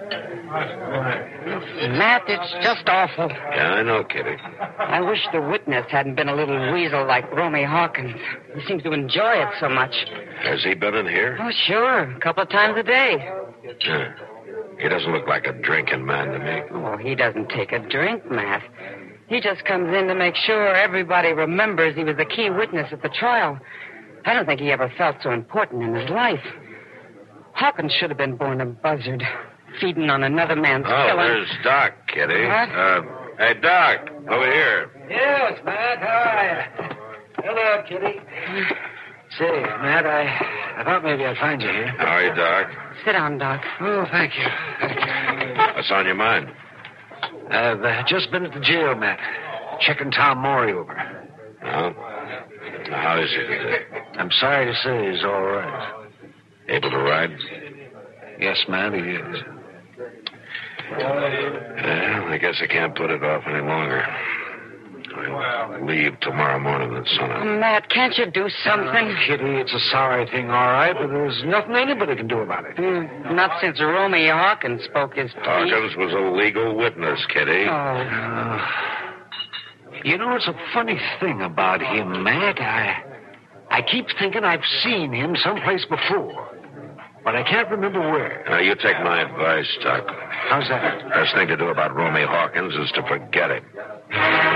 Matt, it's just awful. Yeah, I know, Kitty. I wish the witness hadn't been a little weasel like Romy Hawkins. He seems to enjoy it so much. Has he been in here? Oh, sure. A couple of times a day. Yeah. He doesn't look like a drinking man to me. Oh, he doesn't take a drink, Matt. He just comes in to make sure everybody remembers he was the key witness at the trial. I don't think he ever felt so important in his life. Hawkins should have been born a buzzard, feeding on another man's killing. There's Doc, Kitty. What? Hey, Doc, over here. Yes, Matt, how are you? Hello, Kitty. Say, Matt, I thought maybe I'd find you here. How are you, Doc? Sit down, Doc. Oh, thank you. What's on your mind? I've just been at the jail, Matt, checking Tom Morey over. Oh? How is he today? I'm sorry to say he's all right. Able to ride? Yes, Matt, he is. Well, I guess I can't put it off any longer. I'll leave tomorrow morning at sunup. Matt, can't you do something? Kitty, it's a sorry thing, all right, but there's nothing anybody can do about it. Not since Romy Hawkins spoke his piece. Hawkins was a legal witness, Kitty. Oh. You know, it's a funny thing about him, Matt. I keep thinking I've seen him someplace before, but I can't remember where. Now, you take my advice, Doc. How's that? Best thing to do about Romy Hawkins is to forget him.